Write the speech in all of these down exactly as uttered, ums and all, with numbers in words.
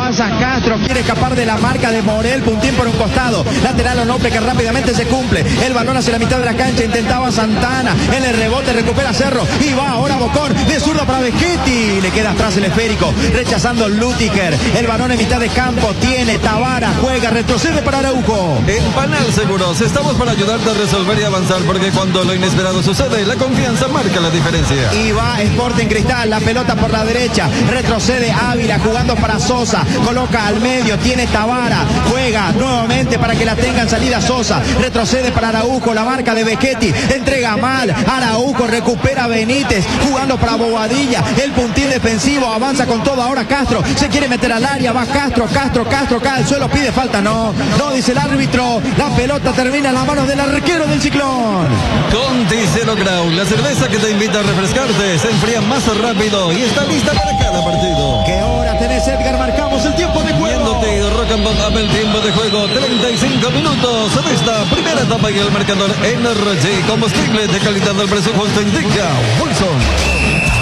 avanza Castro, quiere escapar de la marca de Morel, puntín por un costado, lateral Onofre que rápidamente se cumple, el balón hacia la mitad de la cancha, intentaba Santana, en el rebote recupera Cerro, y va ahora Bocón, de zurda para Beschetti, le queda atrás el esférico, rechazando Lutiger, el balón en mitad de campo, tiene Tavara, juega, retrocede para Araujo. En Panal Seguros estamos para ayudarte a resolver y avanzar, porque cuando lo inesperado sucede, la confianza marca la diferencia. Y va Sporting Cristal, la pelota por la derecha, retrocede Ávila jugando para Sosa, coloca al medio, tiene Tavara, juega nuevamente para que la tenga en salida Sosa, retrocede para Araujo, la marca de Beschetti, entrega mal, Araujo recupera Benítez, jugando para Bobadilla, el puntín defensivo, avanza con todo ahora Castro, se quiere meter al área, va Castro, Castro, Castro, cae al suelo, pide falta, no, no dice el árbitro, la pelota termina en las manos del arquero del Ciclón. Conti Zero Grau, la cerveza que te invita a refrescarte, se enfría más rápido y está lista para cada partido. ¿Qué hora tenés, Edgar? Marcamos el tiempo de juego. Viéndote Rock and Pop, el tiempo de juego, treinta y cinco minutos de esta primera etapa y el marcador Energy, combustible de calidad del presupuesto indica Wilson.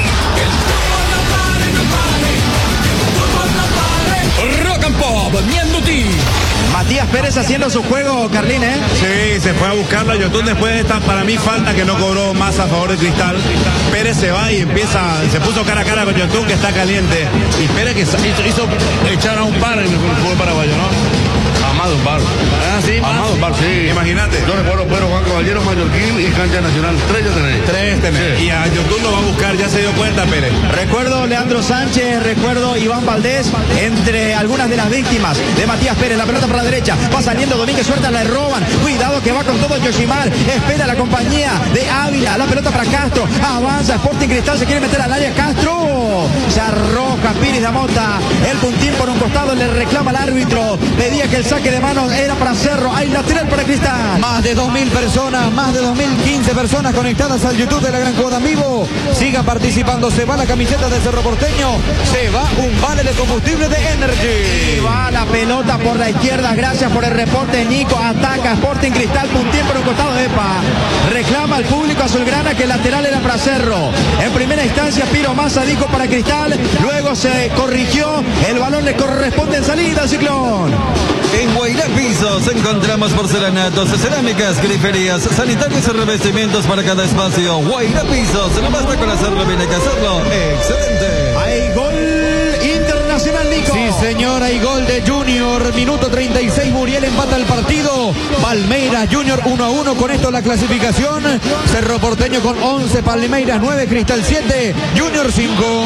Rock and Pop, Mianduti. Matías Pérez haciendo su juego, Carlín, ¿eh? Sí, se fue a buscarlo a Yotun después de esta, para mí, falta que no cobró más a favor de Cristal. Pérez se va y empieza, se puso cara a cara con Yotun, que está caliente. Y Pérez que hizo, hizo echar a un par en el fútbol paraguayo, ¿no? Amado un bar. Ah, sí, Amado un bar, sí. Imagínate. Yo recuerdo Pedro Juan Caballero, Mallorquín y Cancha Nacional. Tres ya tenéis. Tres tenés. Sí. Y a Yotun lo va a buscar, ya se dio cuenta Pérez. Recuerdo Leandro Sánchez, recuerdo Iván Valdés, entre algunas de las víctimas de Matías Pérez. La pelota por la derecha, va saliendo Domínguez, suelta, le roban. Cuidado que va con todo Yoshimar. Espera la compañía de Ávila. La pelota para Castro. Avanza Sporting Cristal, se quiere meter al área. Castro se arroja Pires da Mota. El puntín por un costado, le reclama al árbitro. Pedía que el saque de manos era para Cerro. Hay lateral para Cristal. Más de dos mil personas, más de dos mil quince personas conectadas al YouTube de la Gran Jugada en vivo. Siga participando, se va la camiseta de Cerro Porteño, se va un vale de combustible de Energy. Y va la pelota por la izquierda, gracias por el reporte Nico, ataca Sporting Cristal, puntín por un costado, epa. Reclama al público azulgrana que el lateral era para Cerro. En primera instancia Piro Massa dijo para Cristal, luego se corrigió, el balón le corresponde en salida al Ciclón. En Guairá Pisos encontramos porcelanatos, cerámicas, griferías, sanitarios y revestimientos para cada espacio. Guairá Pisos, no basta con hacerlo, viene que hacerlo. ¡Excelente! Hay gol internacional, Nico. Sí, señora, hay gol de Junior. Minuto treinta y seis, Muriel empata el partido. Palmeiras Junior uno a uno. Con esto la clasificación. Cerro Porteño con once, Palmeiras nueve, Cristal siete, Junior cinco.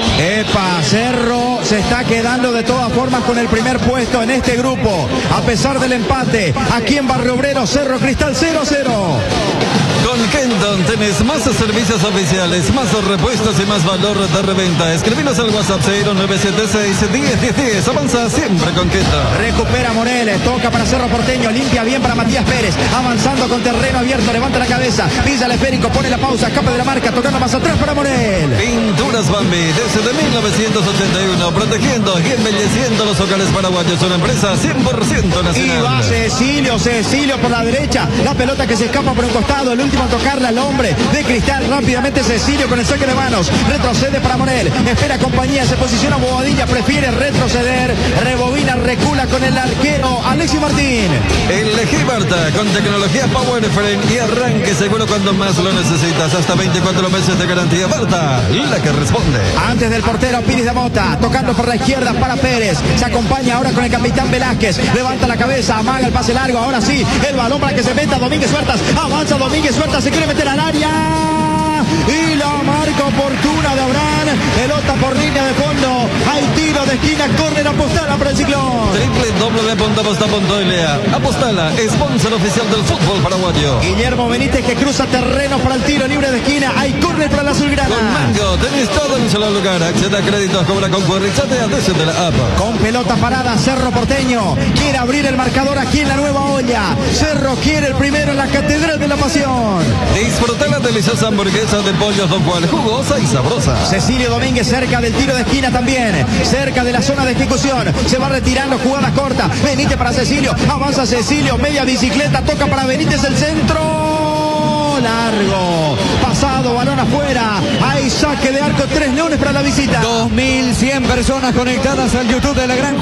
Epa, Cerro se está quedando de todas formas con el primer puesto en este grupo. A pesar del empate, aquí en Barrio Obrero, Cerro Cristal cero a cero. Con Kenton tenés más servicios oficiales, más repuestos y más valor de reventa. Escribinos al WhatsApp cero nueve siete seis, diez diez diez. Avanza siempre con Kenton. Recupera Morel, toca para Cerro Porteño, limpia bien para Matías Pérez. Avanzando con terreno abierto, levanta la cabeza, pisa el esférico, pone la pausa, escape de la marca, tocando más atrás para Morel. Pinturas Bambi, desde mil novecientos ochenta y uno, protegiendo y embelleciendo los hogares paraguayos. Una empresa cien por ciento nacional. Y va Cecilio, Cecilio por la derecha, la pelota que se escapa por un costado, el último a tocarla al hombre de Cristal, rápidamente Cecilio con el saque de manos, retrocede para Morel, espera compañía, se posiciona Bobadilla, prefiere retroceder, rebobina, recula con el arquero Alexis Martín. Elegí Berta con tecnología Power Frame y arranque seguro cuando más lo necesitas, hasta veinticuatro meses de garantía. Berta, la que responde. Antes del portero Pires da Mota, tocando por la izquierda para Pérez, se acompaña ahora con el capitán Velázquez, levanta la cabeza, amaga el pase largo, ahora sí, el balón para que se meta Domínguez Huertas, avanza Domínguez Huertas, se quiere meter al área y la marca oportuna de Abraham, pelota por línea de fondo, hay tiro de esquina, córner, apostala para el Ciclón. doble u punto aposta punto l a. Apostala, sponsor oficial del fútbol paraguayo. Guillermo Benítez que cruza terreno para el tiro libre de esquina, hay córner para la azulgrana. Con Mango tenés todo en un solo lugar, acceda a créditos, cobra con Currichate, atención de la app. Con pelota parada, Cerro Porteño quiere abrir el marcador aquí en la Nueva Olla. Cerro quiere el primero en la Catedral de la Pasión. Disfruta la deliciosa hamburguesa de pollo Don Juan, jugosa y sabrosa. Cecilio Domínguez cerca del tiro de esquina también, cerca de la zona de ejecución, se va retirando, jugada corta, Benítez para Cecilio, avanza Cecilio, media bicicleta, toca para Benítez el centro, largo, pasado, balón afuera, hay saque de arco, tres leones para la visita. dos mil cien personas conectadas al YouTube de la Gran